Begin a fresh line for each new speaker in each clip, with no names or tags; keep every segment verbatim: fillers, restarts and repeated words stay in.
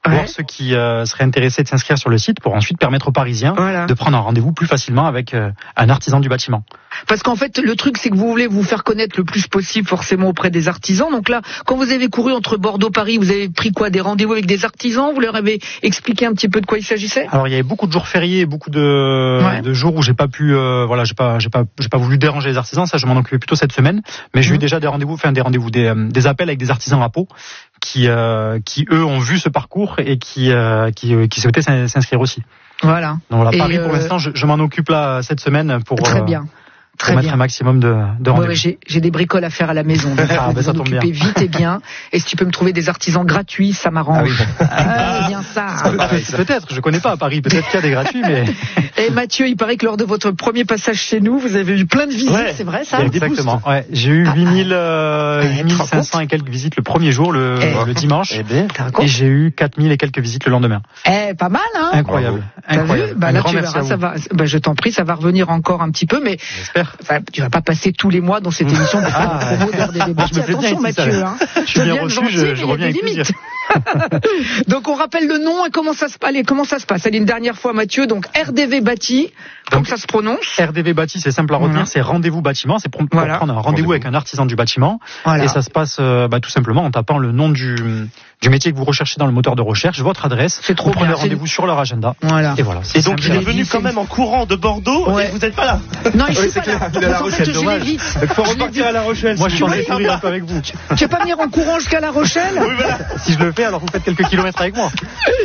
ouais.
voir ceux qui euh, seraient intéressés de s'inscrire sur le site pour ensuite permettre aux Parisiens voilà. de prendre un rendez-vous plus facilement avec euh, un artisan du bâtiment.
Parce qu'en fait, le truc, c'est que vous voulez vous faire connaître le plus possible forcément auprès des artisans. Donc là, quand vous avez couru entre Bordeaux et Paris, vous avez pris quoi? Des rendez-vous avec des artisans? Vous leur avez expliqué un petit peu de quoi il s'agissait?
Alors, il y avait beaucoup de jours fériés, beaucoup de, ouais. de jours où j'ai pas pu, euh, voilà, j'ai pas, j'ai pas, j'ai pas voulu déranger les artisans. Ça, je m'en occupais plutôt cette semaine. Mais j'ai mmh. eu déjà des rendez-vous, enfin des rendez-vous, des, euh, des appels avec des artisans à Pau qui, euh, qui eux ont vu ce parcours et qui, euh, qui, euh, qui souhaitaient s'inscrire aussi.
Voilà.
Donc voilà,
et
Paris
euh...
pour l'instant, je, je m'en occupe là cette semaine pour.
Très bien. Très
pour
bien.
mettre un maximum de, de rendez-vous.
Ouais, j'ai, j'ai des bricoles à faire à la maison. Donc
ah, ben ça tombe bien.
Vite et bien. Et si tu peux me trouver des artisans gratuits, ça m'arrange. Ah oui, bon. ah, c'est bien ça.
Peut-être, je connais pas à Paris. Peut-être qu'il y a des gratuits, mais.
Et Mathieu, il paraît que lors de votre premier passage chez nous, vous avez eu plein de visites. Ouais, c'est vrai ça?
Exactement. Ouais, j'ai eu huit mille, euh, huit mille cinq cents et quelques visites le premier jour, le, eh, le dimanche. Eh bien, et j'ai eu quatre mille et quelques visites le lendemain.
Eh, pas mal, hein?
Incroyable.
T'as
Incroyable.
vu? Bah, là, tu verras, ça va, bah, je t'en prie, ça va revenir encore un petit peu, mais.
J'espère.
Enfin, tu vas pas passer tous les mois dans cette émission pour faire ah, promo d'R D V Bâti. Attention, Mathieu, hein.
Je suis bien reçu, je, je reviens avec plaisir.
Donc, on rappelle le nom et comment ça se passe. Allez, comment ça se passe? Allez, une dernière fois, Mathieu. Donc, R D V Bâti. Comme ça se prononce? R
D V Bâti, c'est simple à retenir. Voilà. C'est rendez-vous bâtiment. C'est pour, pour voilà. prendre un rendez-vous, rendez-vous avec un artisan du bâtiment. Voilà. Et ça se passe, euh, bah, tout simplement en tapant le nom du, du métier que vous recherchez dans le moteur de recherche, votre adresse.
C'est trop
vous prenez
bien.
rendez-vous
c'est...
sur leur agenda.
Voilà.
Et voilà.
Et donc, il est venu quand même en courant de Bordeaux, ouais. et vous n'êtes pas là.
Non, il
oui,
suis pas là. Il est à La Rochelle, dommage. Il
faut repartir à La Rochelle.
Moi, je pensais courir un peu avec vous.
Tu vas pas venir en courant jusqu'à La Rochelle?
Oui, voilà.
Si je le fais, alors vous faites quelques kilomètres avec moi.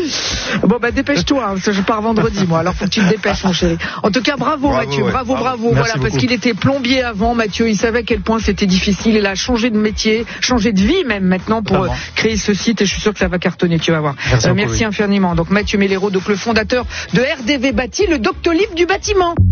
Bon, bah, dépêche-toi, hein, parce que je pars vendredi, moi. Alors, faut que tu te dépêches, mon chéri. En tout cas, bravo, bravo Mathieu. Ouais. Bravo, bravo. bravo. Voilà,
beaucoup.
Parce qu'il était plombier avant, Mathieu. Il savait à quel point c'était difficile. Il a changé de métier, changé de vie, même maintenant, pour Vraiment. créer ce site. Et je suis sûr que ça va cartonner, tu vas voir.
Merci,
euh, merci infiniment. Donc, Mathieu Mellero, donc le fondateur de R D V Bâti, le Doctolib du bâtiment.